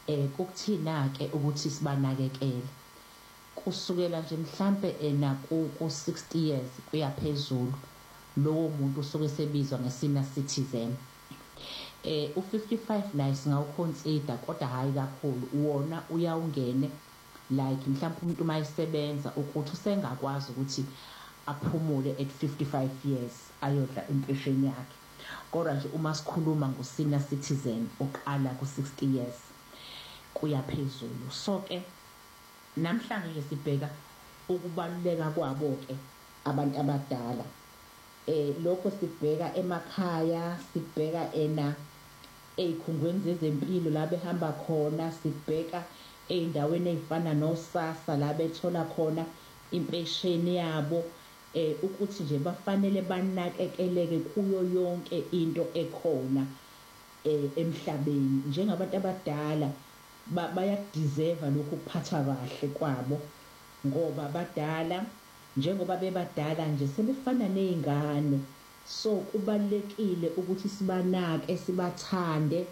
Kukuthina ke ukuthi sibanakekele kusukela nje mhlambe ku 60 years kuya phezulu lowo muntu usuke sebizwa nge-senior citizen. U55 naye singawuconsider kodwa hayi kakhulu wona uyawungene like mhlawumbe umuntu mayisebenza ukuthi usengakwazi ukuthi aphumule at 55 years ayodla impesheni yakhe. Kodwa nje uma sikhuluma ngo-senior citizen oqala ku-60 years kuya phezulu. So ke namhlanje sibheka ukubaluleka kwabo ke abantu abadala. Lokho sibheka emakhaya, sibheka ey'khungweni zezempilo la behamba khona, sibheka ey'ndaweni ey'fana noSASSA la bethola khona impesheni yabo, ukuthi nje bafanele banakekeleke kuyo yonke into ekhona emhlabeni. Njengabantu abadala bayakudeserve lokhu kuphatha kahle kwabo ngoba badala, njengoba bebadala nje sebefana ney'ngane. So kubalulekile ukuthi sibanake, sibathande,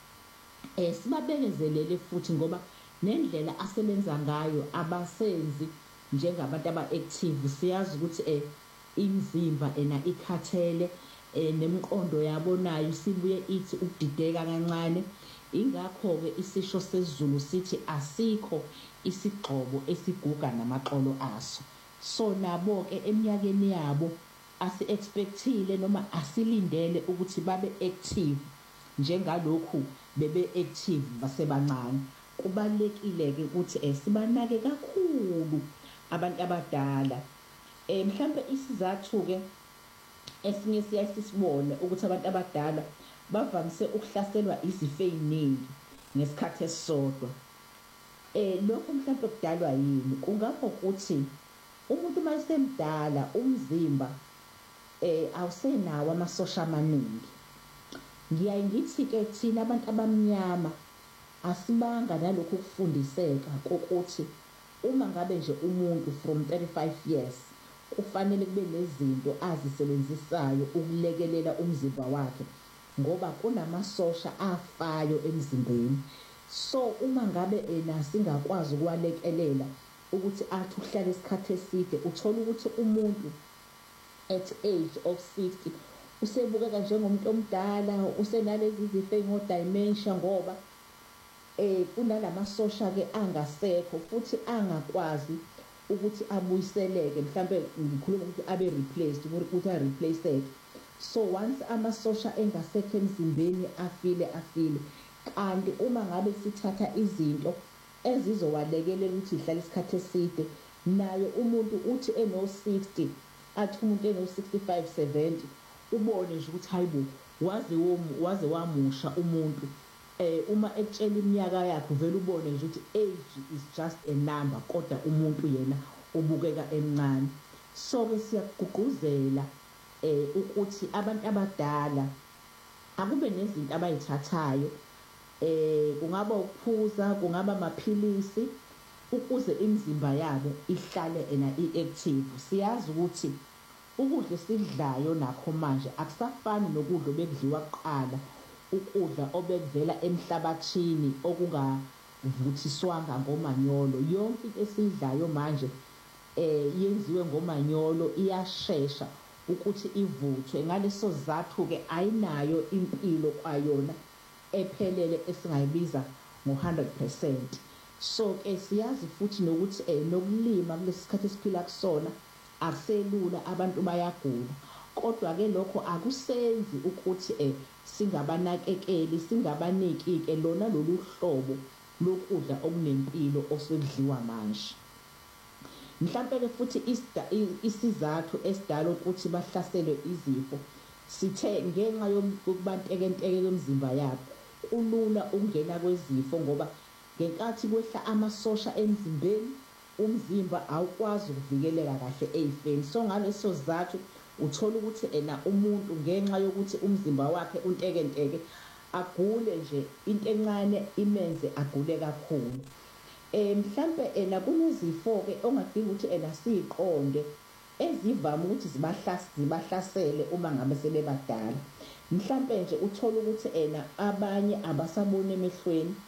sibabekezelele futhi ngoba nendlela asebenza ngayo abasenzi njengabantu aba-active. Siyazi ukuthi imizimba ikhathele, nemiqondo yabo nayo sibuye ithi ukudideka kancane. Ingakho-ke isisho sesiZulu sithi asikho isigxobo esiguga namaxolo aso. So nabo-ke eminyakeni yabo asi-expectile noma asilindele ukuthi babe active njengalokhu bebe-active basebancane. Kubalulekile-ke ukuthi sibanake kakhulu abantu abadala. Mhlambe isizathu-ke esinye siyaye sisibone ukuthi abantu abadala bavamise ukuhlaselwa izifo ey'ningi ngesikhathi esisodwa. Lokho mhlambe kudalwa yini? Kungaba ukuthi umuntu mayesemdala umzimba awusenawo amasosha amaningi. Ngiyaye ngithi-ke thina abantu abamnyama asibanga nalokhu kufundiseka kokuthi uma ngabe nje umuntu from 35 years kufanele kube nezinto azisebenzisayo ukulekelela umzimba wakhe ngoba kunamasosha afayo emzimbeni. So uma ngabe singakwazi ukwalekelela ukuthi athi uhlale isikhathi eside, uthola ukuthi umuntu at age of 60 usebukeka njengomuntu omdala, usenalezi zifo ey'ngo-dementia ngoba kunalamasosha-ke angasekho futhi angakwazi ukuthi abuyiseleke. Mhlambe ngikhuluma ukuthi abe replaced, ukuthi a-replace-eke. So once amasosha engasekho emzimbeni afile. Kanti uma ngabe sithatha izinto ezizowalekelela ukuthi ihlale isikhathi eside, nayo umuntu uthi eno-60 athi umuntu eno-65 70 ubone nje ukuthi hayibo waze wamusha umuntu. Uma ekutshela iminyaka yakhe uvele ubone nje ukuthi age is just a number kodwa umuntu yena ubukeka emncane. So-ke siyakugqugquzela ukuthi abantu abadala akube nezinto abayithathayo, kungaba ukuphuza, kungaba amaphilisi ukuze imizimba yabo ihlale i-active. Siyazi ukuthi ukudla esikudlayo nakho manje akusafani nokudla obekudliwa kuqala, ukudla obekuvela emhlabathini okungavuthiswanga ngomanyolo. Yonke into esiyidlayo manje yenziwe ngomanyolo, iyashesha ukuthi ivuthwe. Ngaleso sizathu-ke ayinayo impilo kwayona ephelele esingayibiza ngo-100%. So-ke siyazi futhi nokuthi nokulima kulesi sikhathi esiphila kusona akuselula, abantu bayagula. Kodwa-ke lokho akusenzi ukuthi singabanakekeli, singabaniki-ke lona lolu hlobo lokudla okunempilo osekudliwa manje. Mhlampe-ke futhi isizathu esidala ukuthi bahlaselwe izifo, sithe ngenxa yokuba ntekenteke kwemizimba yabo kulula ukungena kwezifo ngoba ngenkathi kwehla amasosha emzimbeni umzimba awukwazi ukuvikeleka kahle ey'feni. So ngaleso sizathu uthola ukuthi umuntu ngenxa yokuthi umzimba wakhe untekenteke agule nje into encane imenze agule kakhulu. Mhlampe kunezifo-ke ongadinga ukuthi siyiqonde ezivame ukuthi zibahlasele uma ngabe sebebadala. Mhlampe nje uthola ukuthi abanye abasaboni emehlweni,